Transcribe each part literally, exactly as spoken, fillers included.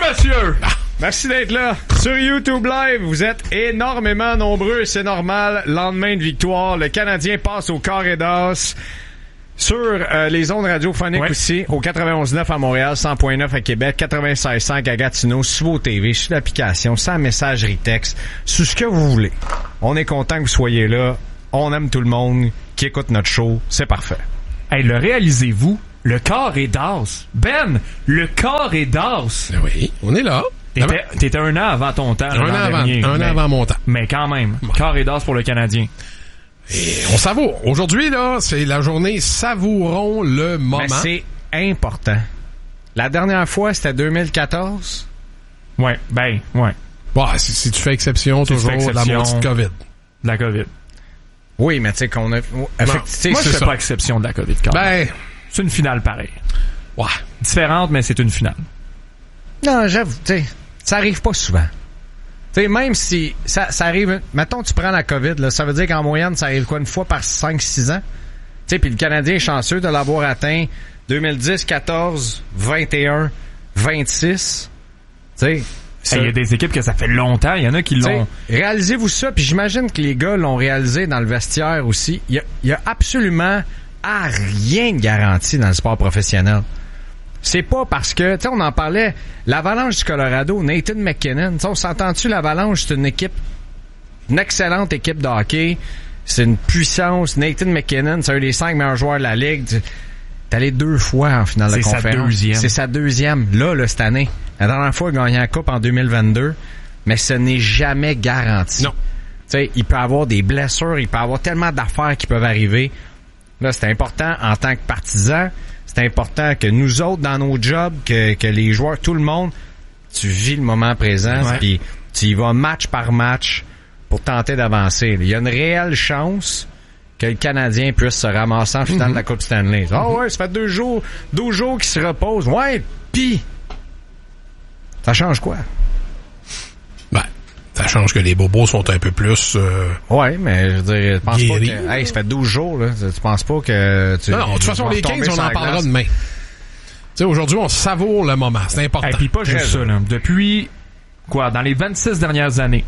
monsieur! Ah. Merci d'être là. Sur YouTube Live, vous êtes énormément nombreux, c'est normal. Lendemain de victoire, le Canadien passe au carré d'as. Sur euh, les ondes radiophoniques ouais. aussi, au quatre-vingt-onze neuf à Montréal, cent point neuf à Québec, quatre-vingt-seize cinq à Gatineau, sur vos T V, sur l'application, sans messagerie texte, sur ce que vous voulez. On est content que vous soyez là. On aime tout le monde qui écoute notre show. C'est parfait. Hey, le réalisez-vous? Le carré d'as. Ben, le carré d'as. Oui, on est là. T'étais, t'étais un an avant ton temps. Un an avant, dernier, un mais, an avant mon temps. Mais quand même, Ouais. carré d'as pour le Canadien. Et on savoure. Aujourd'hui, là, c'est la journée Savourons le moment. Mais c'est important. La dernière fois, c'était deux mille quatorze. Ouais, ben, ouais. Ouais, si, si tu fais exception, Si tu toujours fais de la exception. maudite COVID. De la COVID. Oui, mais tu sais qu'on a... Effectivement, Moi, je c'est fais ça. pas exception de la COVID, quand même. Ben, C'est une finale pareille. ouais. Différente, mais c'est une finale. Non, j'avoue, tu sais, ça arrive pas souvent. Tu sais, même si ça, ça arrive... Mettons, tu prends la COVID, là, ça veut dire qu'en moyenne, ça arrive quoi, une fois par cinq six ans? Tu sais, puis le Canadien est chanceux de l'avoir atteint deux mille dix, quatorze, vingt et un, vingt-six. Tu sais... Il hey, y a des équipes que ça fait longtemps. Il y en a qui l'ont... T'sais, réalisez-vous ça, puis j'imagine que les gars l'ont réalisé dans le vestiaire aussi. Il y a, y a absolument à rien de garanti dans le sport professionnel. C'est pas parce que, tu sais, on en parlait, l'Avalanche du Colorado, Nathan McKinnon, tu sais, on s'entend-tu, l'Avalanche, c'est une équipe, une excellente équipe de hockey, c'est une puissance. Nathan McKinnon, c'est un des cinq meilleurs joueurs de la Ligue. T'es allé deux fois en finale de C'est conférence. sa deuxième. C'est sa deuxième, là, là, cette année. La dernière fois, il a gagné la Coupe en deux mille vingt-deux, mais ce n'est jamais garanti. Non. Tu sais, il peut avoir des blessures, il peut avoir tellement d'affaires qui peuvent arriver. Là, c'est important en tant que partisan, c'est important que nous autres, dans nos jobs, que, que les joueurs, tout le monde, tu vis le moment présent, Ouais. puis tu y vas match par match pour tenter d'avancer. Il y a une réelle chance que le Canadien puisse se ramasser en finale Mm-hmm. de la Coupe Stanley. Ah Mm-hmm. ouais, ça fait deux jours, douze jours qu'il se repose. Ouais, pis ça change quoi? Ben, ça change que les bobos sont un peu plus... Euh... Ouais, mais je veux dire, je pense Guéri. pas que... Hey, ça fait douze jours, là. Tu penses pas que... Tu, Non, non, de toute façon, tu vas les retomber quinze, on sur en la parlera glace. demain. Tu sais, aujourd'hui, on savoure le moment. C'est important. Et puis pas juste ça, là. Depuis, quoi, dans les vingt-six dernières années,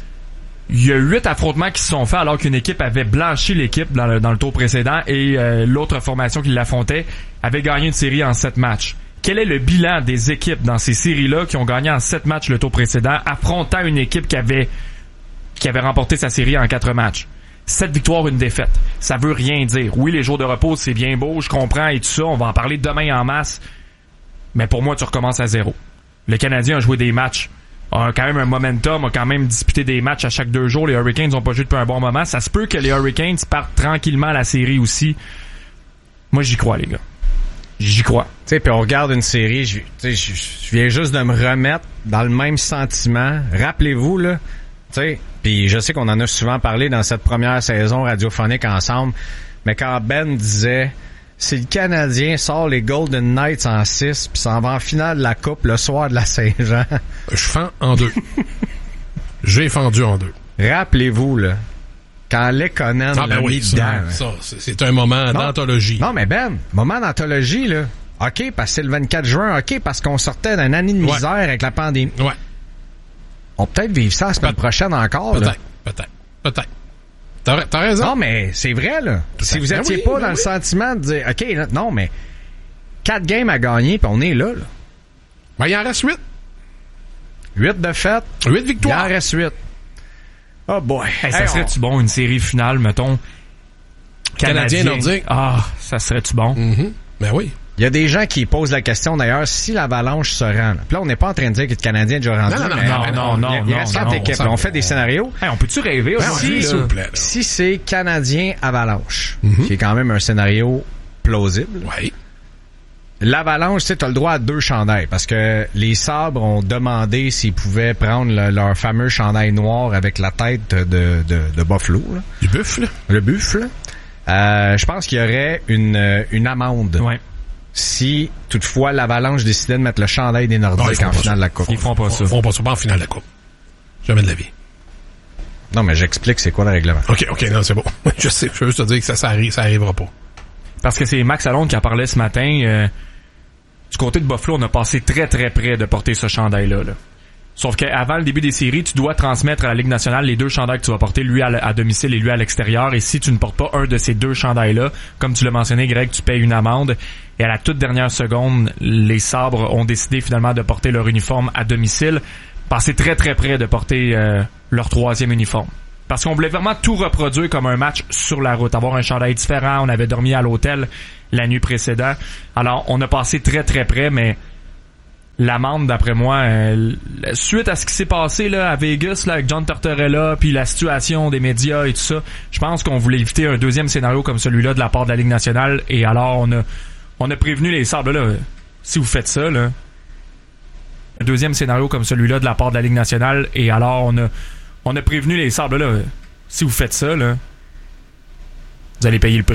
il y a huit affrontements qui se sont faits alors qu'une équipe avait blanchi l'équipe dans le, dans le tour précédent et euh, l'autre formation qui l'affrontait avait gagné une série en sept matchs. Quel est le bilan des équipes dans ces séries-là qui ont gagné en sept matchs le tour précédent, affrontant une équipe qui avait qui avait remporté sa série en quatre matchs? Sept victoires, une défaite. Ça veut rien dire. Oui, les jours de repos, c'est bien beau, je comprends et tout ça, on va en parler demain en masse. Mais pour moi, tu recommences à zéro. Le Canadien a joué des matchs, a quand même un momentum, a quand même disputé des matchs à chaque deux jours. Les Hurricanes n'ont pas joué depuis un bon moment. Ça se peut que les Hurricanes partent tranquillement à la série aussi. Moi, j'y crois, les gars. J'y crois. Tu sais, puis on regarde une série, je, tu sais, je, je viens juste de me remettre dans le même sentiment. Rappelez-vous, là, tu sais, puis je sais qu'on en a souvent parlé dans cette première saison radiophonique ensemble, mais quand Ben disait, si le Canadien sort les Golden Knights en six puis s'en va en finale de la Coupe le soir de la Saint-Jean. Je fends en deux. J'ai fendu en deux. Rappelez-vous, là, quand Lekonen Ah ben l'a oui, mis ça, dedans. ça, c'est, c'est un moment Non. d'anthologie. Non, mais Ben, moment d'anthologie, là. OK, parce que c'est le vingt-quatre juin. OK, parce qu'on sortait d'une année de Ouais. misère avec la pandémie. Ouais, On peut peut-être vivre ça la semaine Peut- prochaine encore, là. peut-être, peut-être, peut-être. T'as, t'as raison. Non, mais c'est vrai, là. Si vous Ben étiez oui, pas ben dans le oui. sentiment de dire, OK, là, non, mais quatre games à gagner, puis on est là, là. Ben, il en reste huit. Huit de fête, Huit il en victoires. reste huit. Oh boy. Hey, ça Hey, serait-tu bon, une série finale, mettons? Canadien nordique. Ah, ça serait-tu bon? Mhm. Ben oui. Il y a des gens qui posent la question, d'ailleurs, si l'Avalanche se rend. Là. Puis là, on n'est pas en train de dire que le Canadien est déjà rendu. Non, non, mais- non, mais non, non, Il, il non, reste non, quatre non, équipes. on là. On s'en- fait des scénarios. Hey, on peut-tu rêver Ben aussi? oui, là? s'il vous plaît. là. Si c'est Canadien-Avalanche, Mhm. qui est quand même un scénario plausible, Oui. l'Avalanche, tu sais, t'as le droit à deux chandails parce que les Sabres ont demandé s'ils pouvaient prendre le- leur fameux chandail noir avec la tête de, de, de Buffalo, là. Du buffle. Le buffle. Euh, je pense qu'il y aurait une, euh, une amende Ouais. si toutefois l'Avalanche décidait de mettre le chandail des Nordiques Non, ils feront en pas finale de la Coupe. Ils feront pas ça. Ils feront pas ça, pas en finale de la Coupe. Jamais de la vie. Non, mais j'explique c'est quoi le règlement. OK, OK, non, c'est bon. Je sais, je veux juste te dire que ça, ça, arri- ça arrivera pas. Parce que c'est Max Alonde qui en parlait ce matin. Euh, du côté de Buffalo, on a passé très très près de porter ce chandail-là. Là. Sauf qu'avant le début des séries, tu dois transmettre à la Ligue nationale les deux chandails que tu vas porter, lui à, à domicile et lui à l'extérieur. Et si tu ne portes pas un de ces deux chandails-là, comme tu l'as mentionné, Greg, tu payes une amende. Et à la toute dernière seconde, les Sabres ont décidé finalement de porter leur uniforme à domicile. Passer très très près de porter euh, leur troisième uniforme. Parce qu'on voulait vraiment tout reproduire comme un match sur la route. Avoir un chandail différent, on avait dormi à l'hôtel la nuit précédente. Alors, on a passé très très près, mais... L'amende, d'après moi, euh, suite à ce qui s'est passé là à Vegas là, avec John Tortorella, puis la situation des médias et tout ça, je pense qu'on voulait éviter un deuxième scénario comme celui-là de la part de la Ligue nationale. Et alors, on a on a prévenu les Sabres, là, si vous faites ça, là, un deuxième scénario comme celui-là de la part de la Ligue nationale. Et alors, on a on a prévenu les Sabres, là, si vous faites ça, là, vous allez payer le prix.